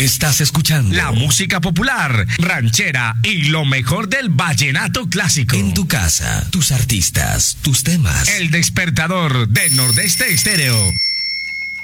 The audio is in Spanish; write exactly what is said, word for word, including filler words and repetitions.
Estás escuchando la música popular, ranchera y lo mejor del vallenato clásico. En tu casa, tus artistas, tus temas. El despertador de Nordeste Estéreo.